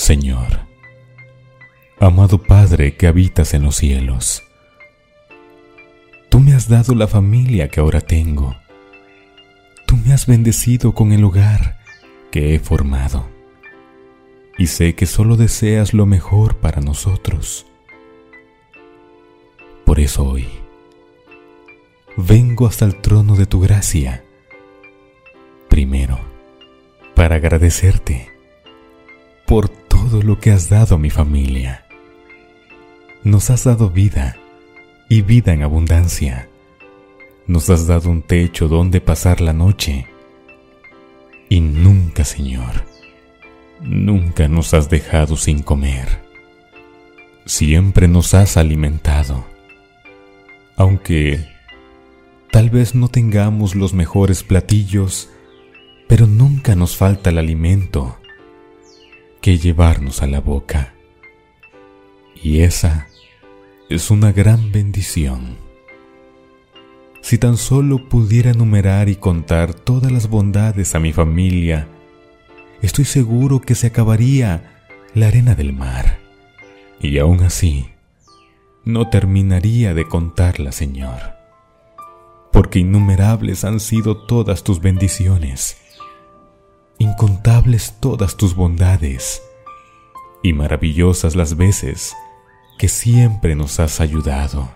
Señor, amado Padre que habitas en los cielos, tú me has dado la familia que ahora tengo. Tú me has bendecido con el hogar que he formado. Y sé que solo deseas lo mejor para nosotros. Por eso hoy vengo hasta el trono de tu gracia. Primero, para agradecerte por todo lo que has dado a mi familia. Nos has dado vida y vida en abundancia. Nos has dado un techo donde pasar la noche. Y nunca, Señor, nunca nos has dejado sin comer. Siempre nos has alimentado. Aunque tal vez no tengamos los mejores platillos, pero nunca nos falta el alimento que llevarnos a la boca. Y esa es una gran bendición. Si tan solo pudiera enumerar y contar todas las bondades a mi familia, estoy seguro que se acabaría la arena del mar. Y aún así, no terminaría de contarla, Señor. Porque innumerables han sido todas tus bendiciones, incontables todas tus bondades, y maravillosas las veces que siempre nos has ayudado.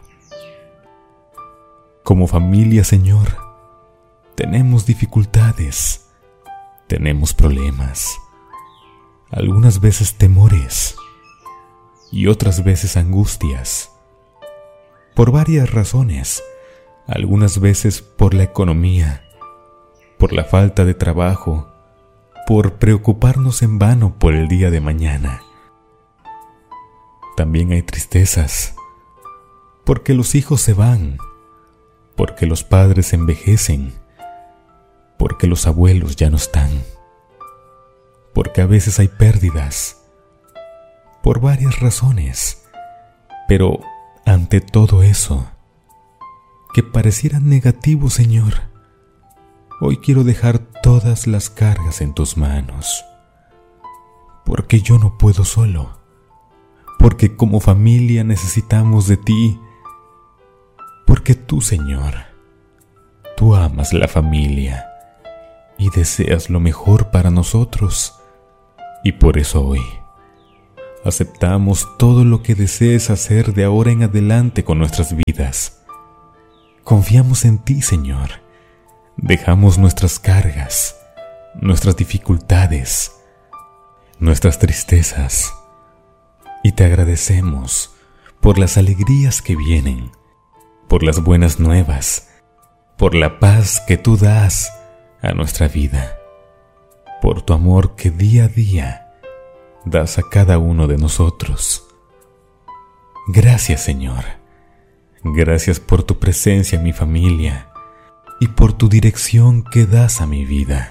Como familia, Señor, tenemos dificultades, tenemos problemas, algunas veces temores y otras veces angustias, por varias razones, algunas veces por la economía, por la falta de trabajo, por preocuparnos en vano por el día de mañana. También hay tristezas, porque los hijos se van, porque los padres envejecen, porque los abuelos ya no están, porque a veces hay pérdidas, por varias razones. Pero ante todo eso, que pareciera negativo, Señor, hoy quiero dejar todas las cargas en tus manos, porque yo no puedo solo, porque como familia necesitamos de ti, porque tú, Señor, tú amas la familia y deseas lo mejor para nosotros, y por eso hoy aceptamos todo lo que desees hacer de ahora en adelante con nuestras vidas. Confiamos en ti, Señor. Dejamos nuestras cargas, nuestras dificultades, nuestras tristezas, y te agradecemos por las alegrías que vienen, por las buenas nuevas, por la paz que tú das a nuestra vida, por tu amor que día a día das a cada uno de nosotros. Gracias, Señor. Gracias por tu presencia en mi familia y por tu dirección que das a mi vida.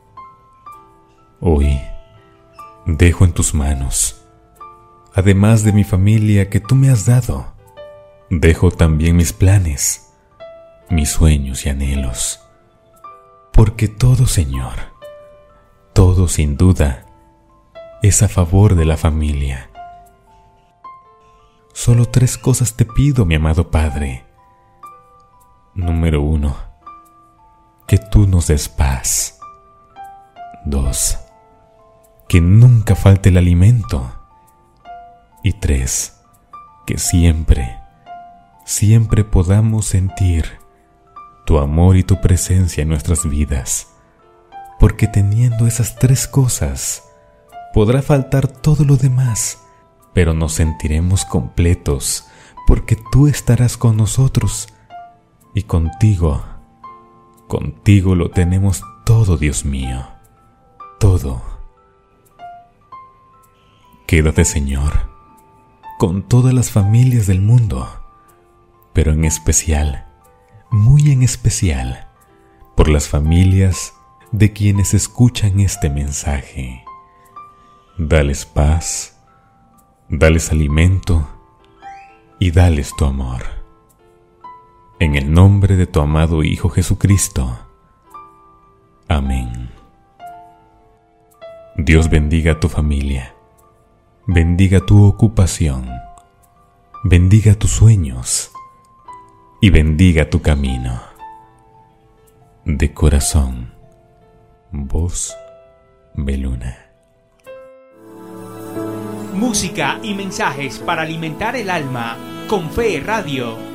Hoy dejo en tus manos, además de mi familia que tú me has dado, dejo también mis planes, mis sueños y anhelos, porque todo, Señor, todo sin duda es a favor de la familia. Solo 3 cosas te pido, mi amado Padre. Número 1, que tú nos des paz. 2, que nunca falte el alimento. Y 3, que siempre podamos sentir tu amor y tu presencia en nuestras vidas. Porque teniendo esas 3 cosas, podrá faltar todo lo demás, pero nos sentiremos completos, porque tú estarás con nosotros, y contigo lo tenemos todo, Dios mío, todo. Quédate, Señor, con todas las familias del mundo, pero en especial, muy en especial, por las familias de quienes escuchan este mensaje. Dales paz, dales alimento y dales tu amor. En el nombre de tu amado Hijo Jesucristo. Amén. Dios bendiga a tu familia bendiga tu ocupación, bendiga tus sueños y bendiga tu camino. De corazón, Voz Beluna. Música y mensajes para alimentar el alma con Fe Radio.